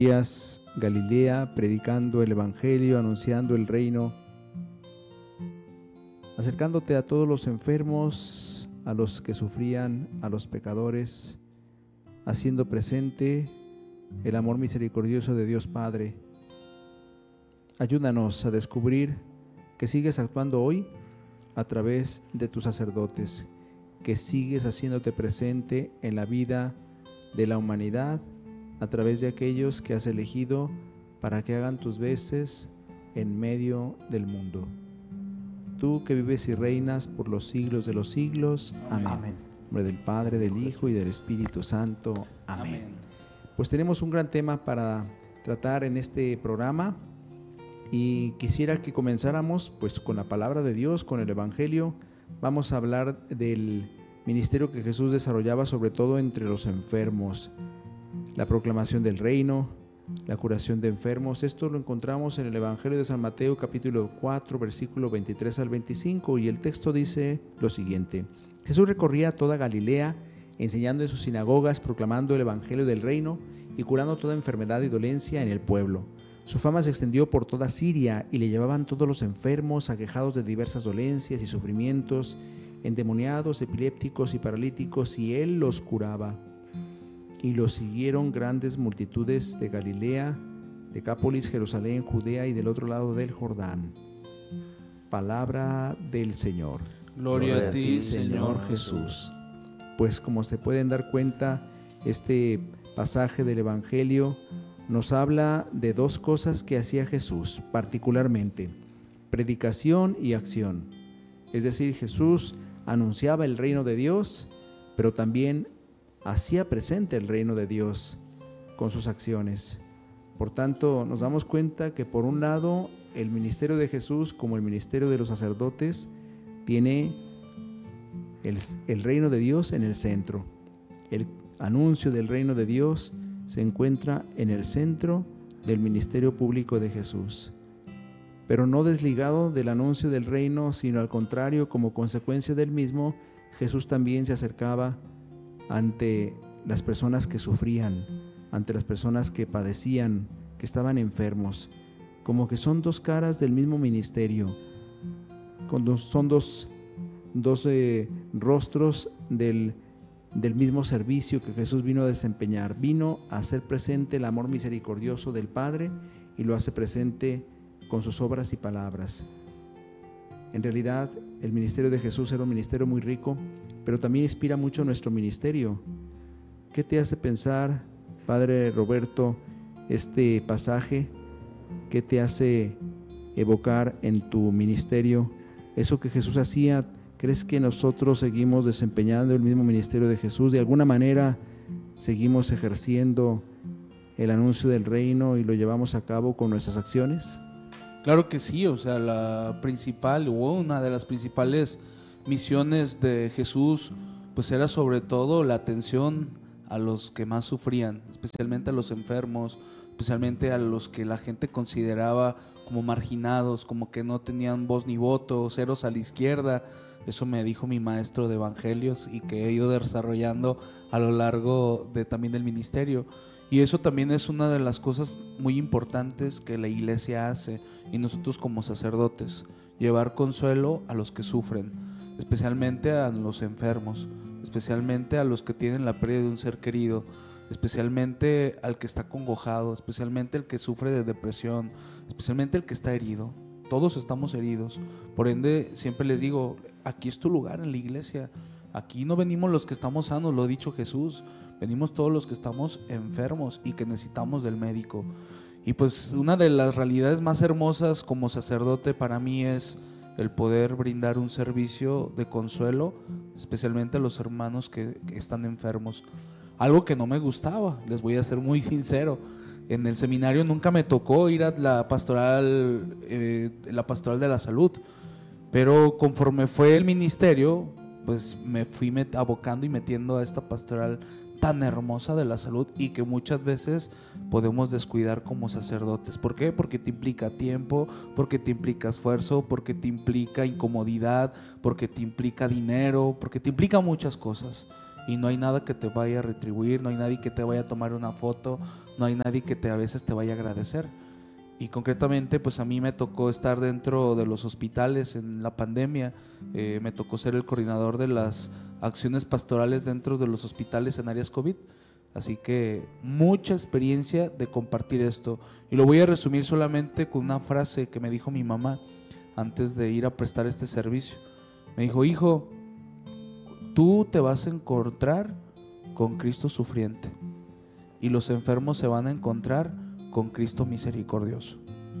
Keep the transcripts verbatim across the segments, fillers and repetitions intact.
Días Galilea, predicando el Evangelio, anunciando el reino, acercándote a todos los enfermos, a los que sufrían, a los pecadores, haciendo presente el amor misericordioso de Dios Padre. Ayúdanos a descubrir que sigues actuando hoy a través de tus sacerdotes, que sigues haciéndote presente en la vida de la humanidad a través de aquellos que has elegido para que hagan tus veces en medio del mundo. Tú que vives y reinas por los siglos de los siglos. Amén. Amén. En nombre del Padre, del Hijo y del Espíritu Santo. Amén. Amén. Pues tenemos un gran tema para tratar en este programa y quisiera que comenzáramos pues con la palabra de Dios, con el Evangelio. Vamos a hablar del ministerio que Jesús desarrollaba sobre todo entre los enfermos. La proclamación del reino, la curación de enfermos. Esto lo encontramos en el Evangelio de San Mateo capítulo cuatro, versículo veintitrés al veinticinco, y el texto dice lo siguiente: Jesús recorría toda Galilea, enseñando en sus sinagogas, proclamando el Evangelio del reino y curando toda enfermedad y dolencia en el pueblo. Su fama se extendió por toda Siria y le llevaban todos los enfermos, aquejados de diversas dolencias y sufrimientos, endemoniados, epilépticos y paralíticos, y él los curaba. Y lo siguieron grandes multitudes de Galilea, Decápolis, Jerusalén, Judea y del otro lado del Jordán. Palabra del Señor. Gloria, Gloria a ti, Señor Jesús. Pues como se pueden dar cuenta, este pasaje del Evangelio nos habla de dos cosas que hacía Jesús, particularmente, predicación y acción. Es decir, Jesús anunciaba el reino de Dios, pero también hacía presente el reino de Dios con sus acciones. Por tanto, nos damos cuenta que por un lado, el ministerio de Jesús, como el ministerio de los sacerdotes, tiene el, el reino de Dios en el centro. El anuncio del reino de Dios se encuentra en el centro del ministerio público de Jesús, pero no desligado del anuncio del reino, sino al contrario, como consecuencia del mismo, Jesús también se acercaba ante las personas que sufrían, ante las personas que padecían, que estaban enfermos, como que son dos caras del mismo ministerio, son dos, dos eh, rostros del, del mismo servicio que Jesús vino a desempeñar. Vino a hacer presente el amor misericordioso del Padre y lo hace presente con sus obras y palabras. En realidad, el ministerio de Jesús era un ministerio muy rico, pero también inspira mucho nuestro ministerio. ¿Qué te hace pensar, Padre Roberto, este pasaje? ¿Qué te hace evocar en tu ministerio eso que Jesús hacía? ¿Crees que nosotros seguimos desempeñando el mismo ministerio de Jesús? ¿De alguna manera seguimos ejerciendo el anuncio del reino y lo llevamos a cabo con nuestras acciones? Claro que sí, o sea, la principal o una de las principales misiones de Jesús pues era sobre todo la atención a los que más sufrían, especialmente a los enfermos, especialmente a los que la gente consideraba como marginados, como que no tenían voz ni voto, ceros a la izquierda. Eso me dijo mi maestro de evangelios y que he ido desarrollando a lo largo de también del ministerio. Y eso también es una de las cosas muy importantes que la iglesia hace, y nosotros como sacerdotes, llevar consuelo a los que sufren, especialmente a los enfermos, especialmente a los que tienen la pérdida de un ser querido, especialmente al que está acongojado, especialmente el que sufre de depresión, especialmente el que está herido. Todos estamos heridos, por ende siempre les digo, aquí es tu lugar en la iglesia. Aquí no venimos los que estamos sanos, lo ha dicho Jesús, venimos todos los que estamos enfermos y que necesitamos del médico. Y pues una de las realidades más hermosas como sacerdote para mí es el poder brindar un servicio de consuelo, especialmente a los hermanos que, que están enfermos. Algo que no me gustaba, les voy a ser muy sincero. En el seminario nunca me tocó ir a la pastoral, eh, la pastoral de la salud, pero conforme fue el ministerio, pues me fui met- abocando y metiendo a esta pastoral tan hermosa de la salud y que muchas veces podemos descuidar como sacerdotes. ¿Por qué? Porque te implica tiempo, porque te implica esfuerzo, porque te implica incomodidad, porque te implica dinero, porque te implica muchas cosas. y no hay nada que te vaya a retribuir, no hay nadie que te vaya a tomar una foto, no hay nadie que te, a veces te vaya a agradecer. Y concretamente pues a mí me tocó estar dentro de los hospitales en la pandemia, eh, me tocó ser el coordinador de las acciones pastorales dentro de los hospitales en áreas COVID, así que mucha experiencia de compartir esto, y lo voy a resumir solamente con una frase que me dijo mi mamá antes de ir a prestar este servicio. Me dijo: hijo, tú te vas a encontrar con Cristo sufriente y los enfermos se van a encontrar con Cristo misericordioso.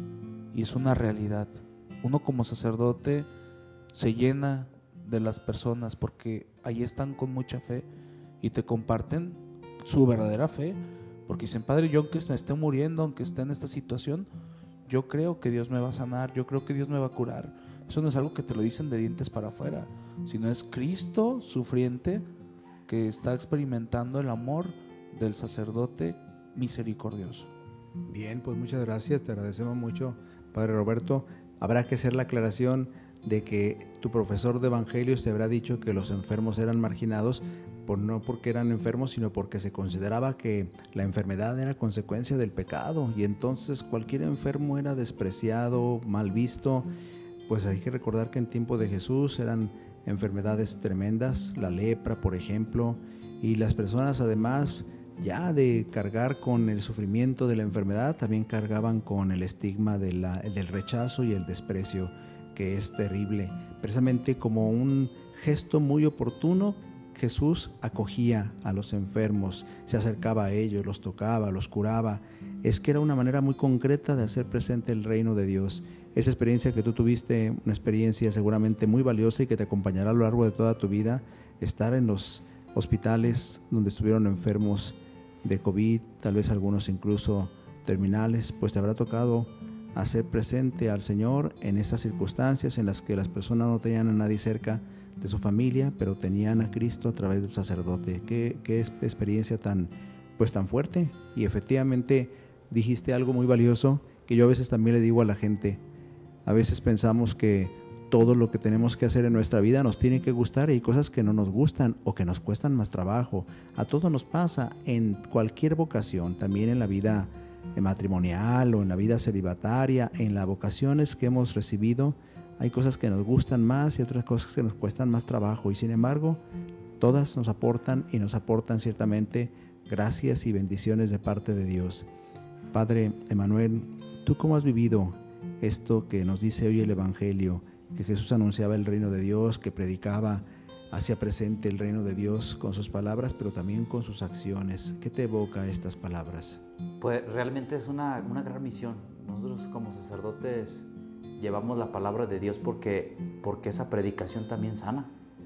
Y es una realidad. Uno como sacerdote se llena de las personas porque ahí están con mucha fe y te comparten su verdadera fe, porque dicen: Padre, yo aunque me esté muriendo, aunque esté en esta situación, yo creo que Dios me va a sanar, yo creo que Dios me va a curar. Eso no es algo que te lo dicen de dientes para afuera, sino es Cristo sufriente que está experimentando el amor del sacerdote misericordioso. Bien, pues muchas gracias, te agradecemos mucho, Padre Roberto. Habrá que hacer la aclaración de que tu profesor de evangelios te habrá dicho que los enfermos eran marginados, por, no porque eran enfermos, sino porque se consideraba que la enfermedad era consecuencia del pecado, y entonces cualquier enfermo era despreciado, mal visto. Pues hay que recordar que en tiempo de Jesús eran enfermedades tremendas, la lepra, por ejemplo, y las personas, además ya de cargar con el sufrimiento de la enfermedad, también cargaban con el estigma de la, del rechazo y el desprecio, que es terrible. Precisamente como un gesto muy oportuno, Jesús acogía a los enfermos, se acercaba a ellos, los tocaba, los curaba. Es que era una manera muy concreta de hacer presente el reino de Dios. Esa experiencia que tú tuviste, una experiencia seguramente muy valiosa y que te acompañará a lo largo de toda tu vida, estar en los hospitales donde estuvieron enfermos de COVID, tal vez algunos incluso terminales, pues te habrá tocado hacer presente al Señor en esas circunstancias en las que las personas no tenían a nadie cerca de su familia, pero tenían a Cristo a través del sacerdote. Qué, qué experiencia tan, pues tan fuerte. Y efectivamente dijiste algo muy valioso que yo a veces también le digo a la gente. A veces pensamos que todo lo que tenemos que hacer en nuestra vida nos tiene que gustar, y hay cosas que no nos gustan o que nos cuestan más trabajo. A todo nos pasa en cualquier vocación, también en la vida matrimonial o en la vida celibataria, en las vocaciones que hemos recibido. Hay cosas que nos gustan más y otras cosas que nos cuestan más trabajo, y sin embargo todas nos aportan y nos aportan ciertamente gracias y bendiciones de parte de Dios. Padre Emanuel, ¿tú cómo has vivido esto que nos dice hoy el Evangelio? Que Jesús anunciaba el reino de Dios, que predicaba, hacía presente el reino de Dios con sus palabras, pero también con sus acciones. ¿Qué te evoca estas palabras? Pues realmente es una, una gran misión. Nosotros como sacerdotes llevamos la palabra de Dios porque, porque esa predicación también sana.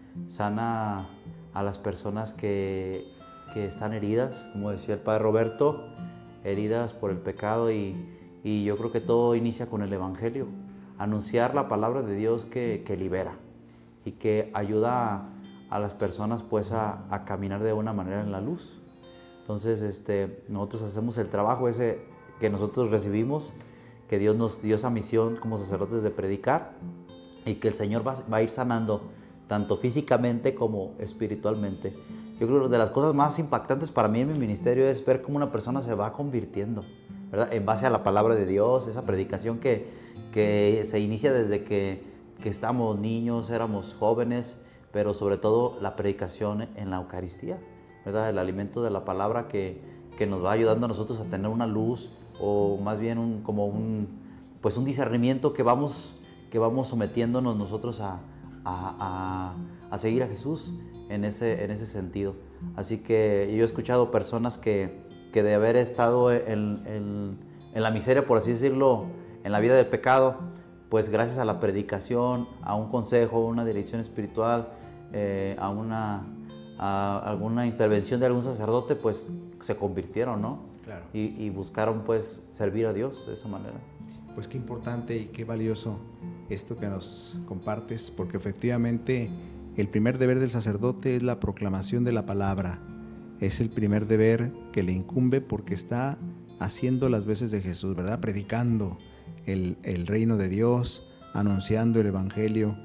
Sana a las personas que, que están heridas, como decía el Padre Roberto, heridas por el pecado, y, y yo creo que todo inicia con el Evangelio. Anunciar la palabra de Dios que, que libera y que ayuda a, a las personas pues a, a caminar de una manera en la luz. Entonces este, nosotros hacemos el trabajo ese que nosotros recibimos, que Dios nos dio esa misión como sacerdotes de predicar, y que el Señor va, va a ir sanando tanto físicamente como espiritualmente. Yo creo que de las cosas más impactantes para mí en mi ministerio es ver cómo una persona se va convirtiendo, ¿verdad? En base a la palabra de Dios, esa predicación que, que se inicia desde que, que estamos niños, éramos jóvenes, pero sobre todo la predicación en la Eucaristía, ¿verdad? El alimento de la palabra que, que nos va ayudando a nosotros a tener una luz, o más bien un, como un, pues un discernimiento que vamos, que vamos sometiéndonos nosotros a, a, a, a seguir a Jesús en ese, en ese sentido. Así que yo he escuchado personas que, que de haber estado en, en, en la miseria, por así decirlo, en la vida del pecado, pues gracias a la predicación, a un consejo, una dirección espiritual, eh, a, una, a alguna intervención de algún sacerdote, pues se convirtieron, ¿no? Claro. Y, y buscaron pues servir a Dios de esa manera. Pues qué importante y qué valioso esto que nos compartes, porque efectivamente el primer deber del sacerdote es la proclamación de la palabra. Es el primer deber que le incumbe porque está haciendo las veces de Jesús, ¿verdad? Predicando el, el reino de Dios, anunciando el Evangelio.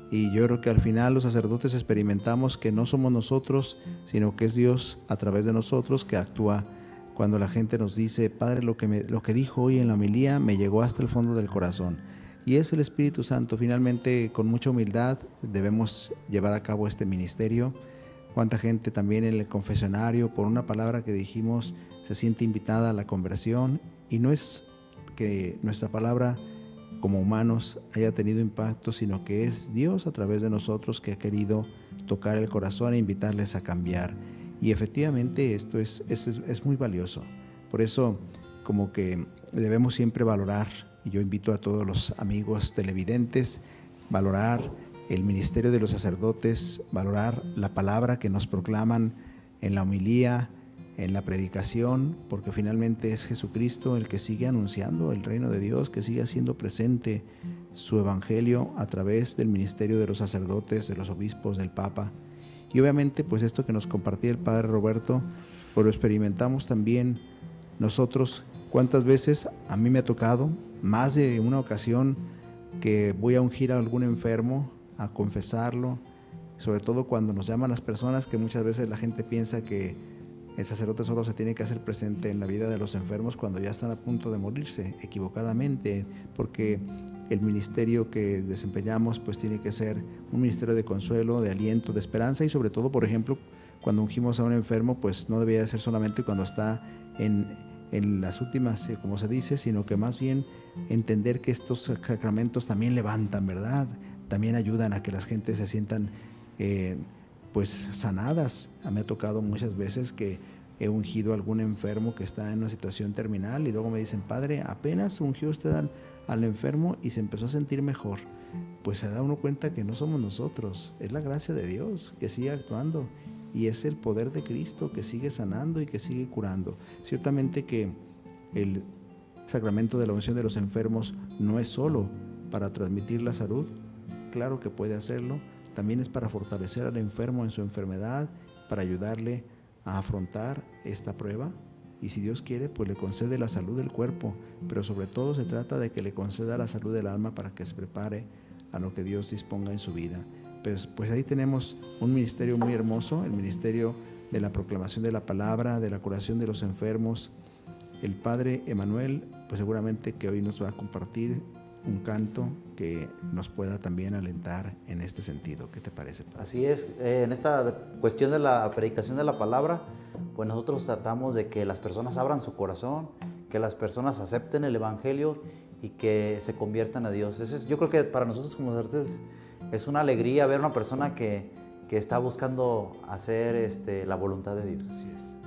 Y yo creo que al final los sacerdotes experimentamos que no somos nosotros, sino que es Dios a través de nosotros que actúa. Cuando la gente nos dice, Padre, lo que, me, lo que dijo hoy en la homilía me llegó hasta el fondo del corazón. Y es el Espíritu Santo. Finalmente, con mucha humildad debemos llevar a cabo este ministerio. Cuánta gente también en el confesionario, por una palabra que dijimos, se siente invitada a la conversión. Y no es que nuestra palabra como humanos haya tenido impacto, sino que es Dios a través de nosotros que ha querido tocar el corazón e invitarles a cambiar. Y efectivamente esto es, es, es muy valioso. Por eso como que debemos siempre valorar, y yo invito a todos los amigos televidentes, valorar el ministerio de los sacerdotes, valorar la palabra que nos proclaman en la homilía, en la predicación, porque finalmente es Jesucristo el que sigue anunciando el reino de Dios, que sigue haciendo presente su evangelio a través del ministerio de los sacerdotes, de los obispos, del Papa. Y obviamente pues esto que nos compartía el Padre Roberto, pues lo experimentamos también nosotros. ¿Cuántas veces a mí me ha tocado, más de una ocasión, que voy a ungir a algún enfermo, a confesarlo, sobre todo cuando nos llaman las personas, que muchas veces la gente piensa que el sacerdote solo se tiene que hacer presente en la vida de los enfermos cuando ya están a punto de morirse, equivocadamente, porque el ministerio que desempeñamos pues tiene que ser un ministerio de consuelo, de aliento, de esperanza, y sobre todo, por ejemplo, cuando ungimos a un enfermo, pues no debería ser solamente cuando está en, en las últimas, como se dice, sino que más bien entender que estos sacramentos también levantan, ¿verdad? También ayudan a que las gentes se sientan eh, pues sanadas. A mí me ha tocado muchas veces que he ungido a algún enfermo que está en una situación terminal y luego me dicen, Padre, apenas ungió usted al, al enfermo y se empezó a sentir mejor. Pues se da uno cuenta que no somos nosotros, es la gracia de Dios que sigue actuando y es el poder de Cristo que sigue sanando y que sigue curando. Ciertamente que el sacramento de la unción de los enfermos no es solo para transmitir la salud, claro que puede hacerlo, también es para fortalecer al enfermo en su enfermedad, para ayudarle a afrontar esta prueba, y si Dios quiere, pues le concede la salud del cuerpo, pero sobre todo se trata de que le conceda la salud del alma para que se prepare a lo que Dios disponga en su vida. Pues, pues ahí tenemos un ministerio muy hermoso, el ministerio de la proclamación de la palabra, de la curación de los enfermos. El Padre Emanuel, pues seguramente que hoy nos va a compartir un canto que nos pueda también alentar en este sentido. ¿Qué te parece, Padre? Así es, eh, en esta cuestión de la predicación de la palabra, pues nosotros tratamos de que las personas abran su corazón, que las personas acepten el Evangelio y que se conviertan a Dios. Eso es, yo creo que para nosotros como sacerdotes es una alegría ver a una persona que, que está buscando hacer este, la voluntad de Dios. Así es.